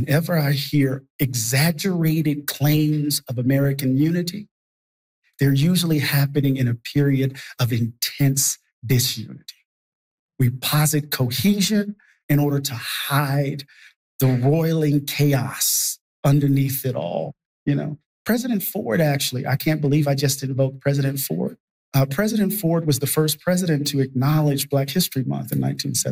whenever I hear exaggerated claims of American unity, they're usually happening in a period of intense disunity. We posit cohesion in order to hide the roiling chaos underneath it all. President Ford, actually, I can't believe I just invoked President Ford. President Ford was the first president to acknowledge Black History Month in 1970.